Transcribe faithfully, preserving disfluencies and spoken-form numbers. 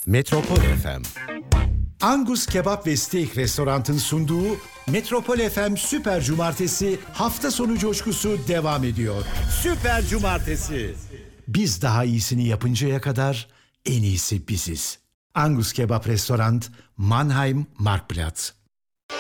Metropol F M. Angus Kebap ve Steak Restorant'ın sunduğu Metropol F M Süper Cumartesi hafta sonu coşkusu devam ediyor. Süper Cumartesi. Biz daha iyisini yapıncaya kadar en iyisi biziz. Angus Kebap Restorant, Mannheim Marktplatz.